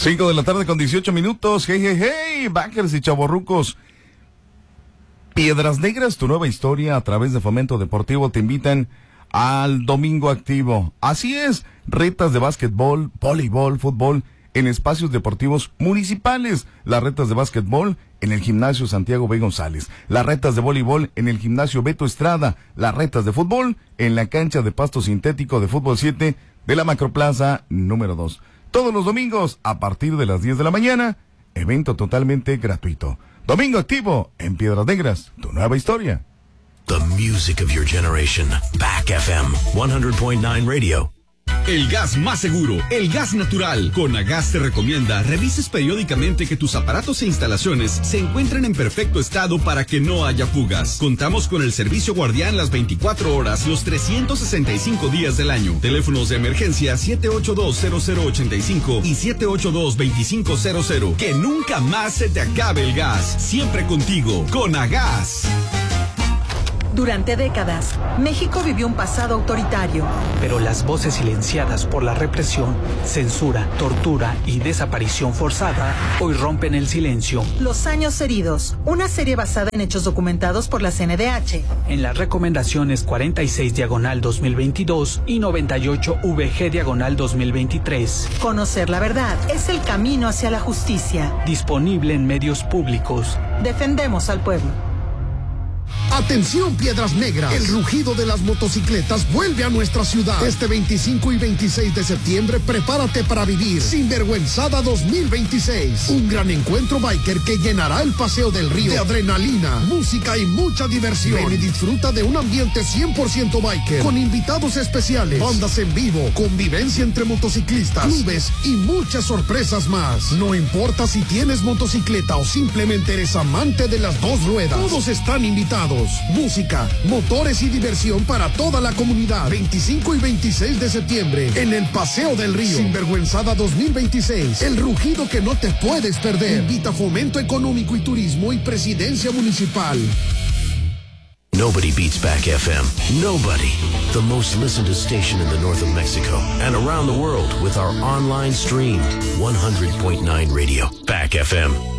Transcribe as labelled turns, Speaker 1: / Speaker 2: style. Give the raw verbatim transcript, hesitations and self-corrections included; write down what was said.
Speaker 1: Cinco de la tarde con dieciocho minutos. Hey, hey, hey, backers y chavorrucos. Piedras Negras, tu nueva historia a través de Fomento Deportivo, te invitan al Domingo Activo. Así es, retas de básquetbol, voleibol, fútbol en espacios deportivos municipales. Las retas de básquetbol en el gimnasio Santiago B. González. Las retas de voleibol en el gimnasio Beto Estrada. Las retas de fútbol en la cancha de pasto sintético de fútbol siete de la Macroplaza número dos. Todos los domingos a partir de las diez de la mañana. Evento totalmente gratuito. Domingo Activo en Piedras Negras, tu nueva historia.
Speaker 2: The music of your generation. Back F M one hundred point nine Radio.
Speaker 3: El gas más seguro, el gas natural. Conagas te recomienda revises periódicamente que tus aparatos e instalaciones se encuentren en perfecto estado para que no haya fugas. Contamos con el servicio guardián las veinticuatro horas, los trescientos sesenta y cinco días del año. Teléfonos de emergencia siete ocho dos cero cero ocho cinco y siete ocho dos dos cinco cero cero. Que nunca más se te acabe el gas. Siempre contigo, Conagas.
Speaker 4: Durante décadas, México vivió un pasado autoritario.
Speaker 5: Pero las voces silenciadas por la represión, censura, tortura y desaparición forzada hoy rompen el silencio.
Speaker 4: Los años heridos, una serie basada en hechos documentados por la C N D H.
Speaker 5: En las recomendaciones cuarenta y seis diagonal dos mil veintidós y noventa y ocho V G diagonal dos mil veintitrés.
Speaker 4: Conocer la verdad es el camino hacia la justicia.
Speaker 5: Disponible en medios públicos.
Speaker 4: Defendemos al pueblo.
Speaker 6: Atención, Piedras Negras, el rugido de las motocicletas vuelve a nuestra ciudad. Este veinticinco y veintiséis de septiembre, prepárate para vivir Sinvergüenzada dos mil veintiséis. Un gran encuentro biker que llenará el Paseo del Río de adrenalina, música y mucha diversión. Ven y disfruta de un ambiente cien por ciento biker, con invitados especiales, bandas en vivo, convivencia entre motociclistas, clubes y muchas sorpresas más. No importa si tienes motocicleta o simplemente eres amante de las dos ruedas, todos están invitados. Música, motores y diversión para toda la comunidad. veinticinco y veintiséis de septiembre en el Paseo del Río. Sinvergüenzada dos mil veintiséis. El rugido que no te puedes perder. Invita Fomento Económico y Turismo y Presidencia Municipal.
Speaker 2: Nobody beats Back F M. Nobody. The most listened to station in the north of Mexico and around the world with our online stream. one hundred point nine Radio. Back F M.